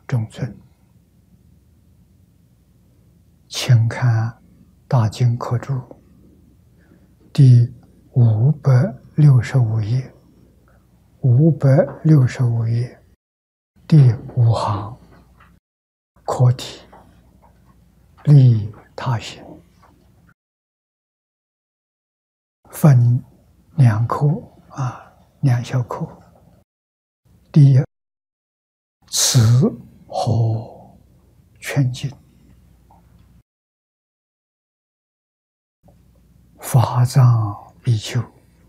中尊，请看《大经科注》第565页，565页第5行，课题利他行，分2课2小课。第一，此何劝进？法藏比丘，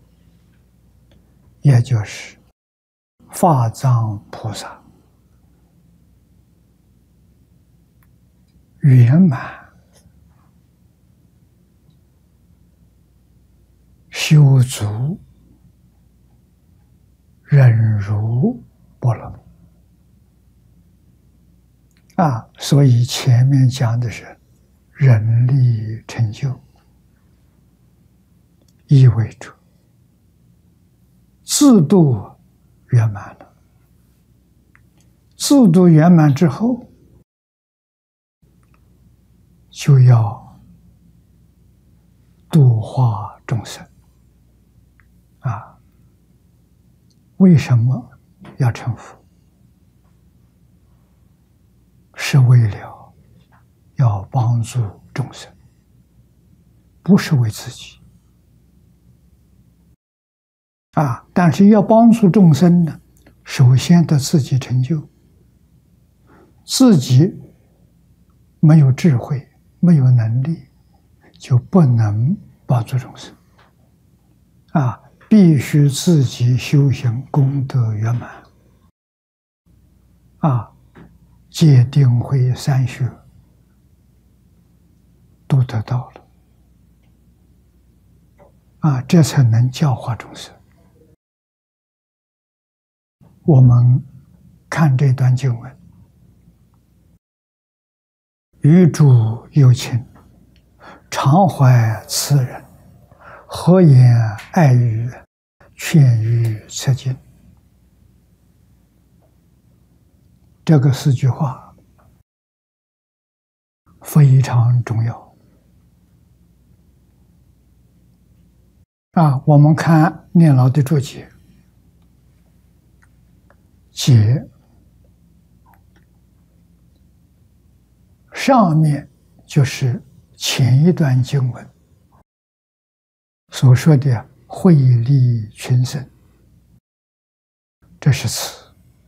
也就是法藏菩萨，圆满修足忍辱波罗所以前面讲的是忍力成就，意味着自度圆满了。自度圆满之后，就要度化众生为什么要成佛？是为了要帮助众生，不是为自己但是要帮助众生呢，首先得自己成就。自己没有智慧，没有能力，就不能帮助众生必须自己修行功德圆满戒定慧3学都得到了这才能教化众生。我们看这段经文，于诸有情，常怀慈仁，和言爱语，劝喻策进。这个4句话非常重要我们看念老的注解，解上面就是前一段经文所说的惠利群生，这是慈；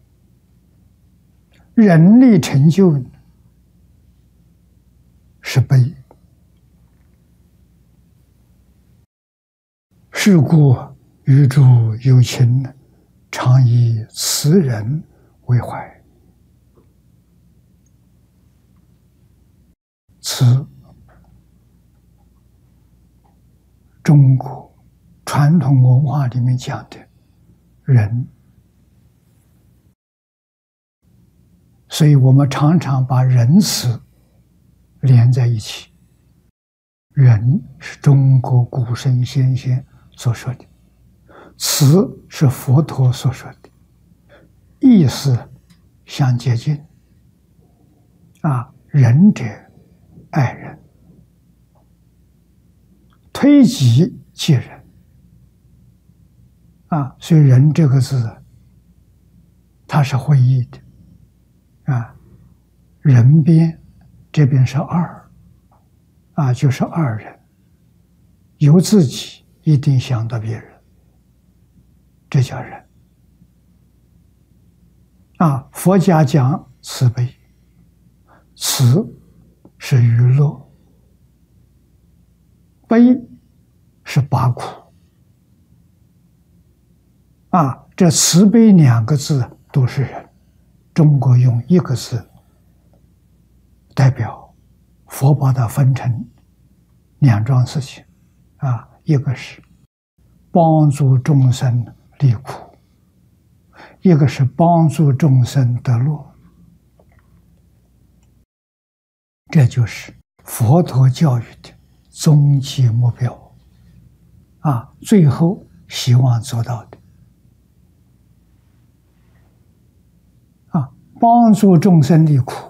忍力成就是悲。是故于诸有情，常以慈仁为怀。慈，中国传统文化里面讲的仁，所以我们常常把仁慈连在一起。仁是中国古圣先贤所说的，慈是佛陀所说的，意思相接近仁者爱人，推己及人所以仁这个字它是会意的人边这边是二就是二人，由自己一定想到别人，这叫仁佛家讲慈悲，慈是娱乐，悲是拔苦这慈悲2个字都是仁，中国用1个字代表。佛把它分成2桩事情一个是帮助众生离苦，一个是帮助众生得乐。这就是佛陀教育的终极目标最后希望做到的帮助众生离苦。